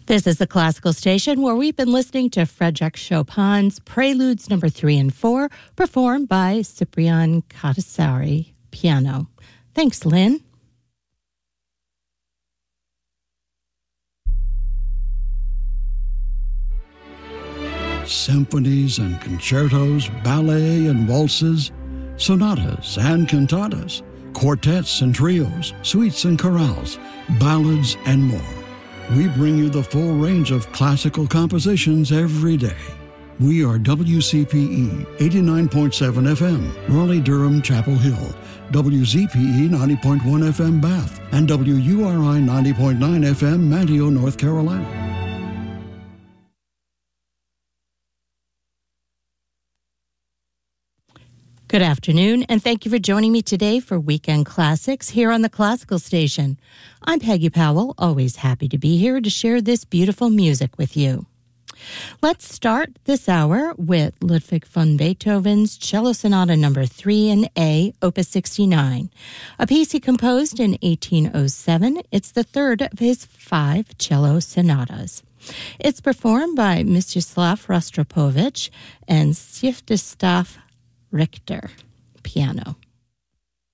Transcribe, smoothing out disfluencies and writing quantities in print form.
This is the Classical Station where we've been listening to Frédéric Chopin's Preludes No. 3 and 4, performed by Cyprian Catassari, piano. Thanks, Lynn. Symphonies and concertos, ballet and waltzes, sonatas and cantatas, quartets and trios, suites and chorales, ballads, and more. We bring you the full range of classical compositions every day. We are WCPE 89.7 FM, Raleigh-Durham, Chapel Hill, WZPE 90.1 FM, Bath, and WURI 90.9 FM, Manteo, North Carolina. Good afternoon, and thank you for joining me today for Weekend Classics here on the Classical Station. I'm Peggy Powell, always happy to be here to share this beautiful music with you. Let's start this hour with Ludwig van Beethoven's Cello Sonata No. 3 in A, Opus 69, a piece he composed in 1807. It's the third of his 5 cello sonatas. It's performed by Mstislav Rostropovich and Sviatoslav Richter, piano.